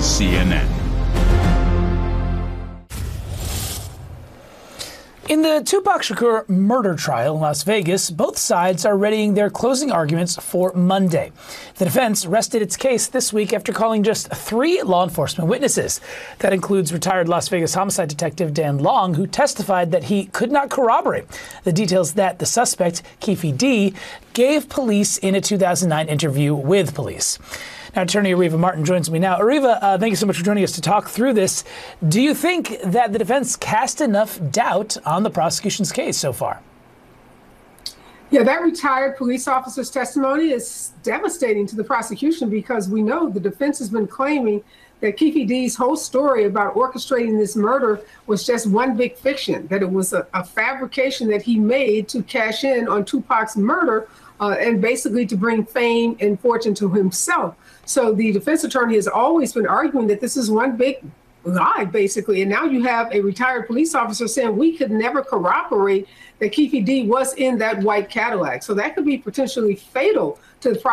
is CNN. In the Tupac Shakur murder trial in Las Vegas, both sides are readying their closing arguments for Monday. The defense rested its case this week after calling just 3 law enforcement witnesses. That includes retired Las Vegas homicide detective Dan Long, who testified that he could not corroborate the details that the suspect, Keffe D., gave police in a 2009 interview with police. Now, Attorney Areva Martin joins me now. Areva, thank you so much for joining us to talk through this. Do you think that the defense cast enough doubt on the prosecution's case so far? Yeah, that retired police officer's testimony is devastating to the prosecution because we know the defense has been claiming that Keffe D's whole story about orchestrating this murder was just one big fiction, that it was a fabrication that he made to cash in on Tupac's murder and basically to bring fame and fortune to himself. So the defense attorney has always been arguing that this is one big lie, basically. And now you have a retired police officer saying we could never corroborate that Keffe D was in that white Cadillac. So that could be potentially fatal to the